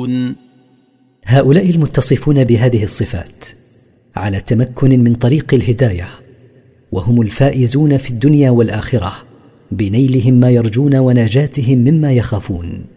يعقلون. هؤلاء المتصفون بهذه الصفات على تمكن من طريق الهداية، وهم الفائزون في الدنيا والآخرة بنيلهم ما يرجون ونجاتهم مما يخافون.